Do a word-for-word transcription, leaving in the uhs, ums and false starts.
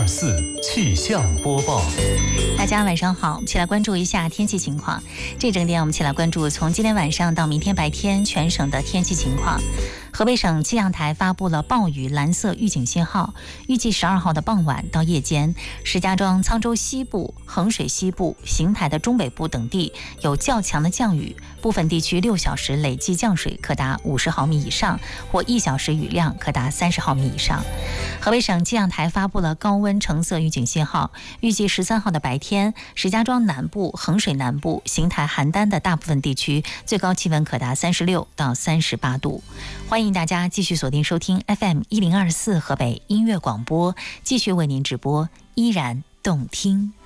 二四气象播报。 大家晚上好，我们一起来关注一下天气情况。这整点我们一起来关注从今天晚上到明天白天全省的天气情况。河北省气象台发布了暴雨蓝色预警信号，预计十二号的傍晚到夜间，石家庄、沧州西部、衡水西部、邢台的中北部等地有较强的降雨，部分地区六小时累计降水可达五十毫米以上，或一小时雨量可达三十毫米以上。河北省气象台发布了高温橙色预警信号，预计十三号的白天，石家庄南部、衡水南部、邢台、邯郸的大部分地区最高气温可达三十六到三十八度。欢迎大家继续锁定收听 F M 一零二四河北音乐广播，继续为您直播，依然动听。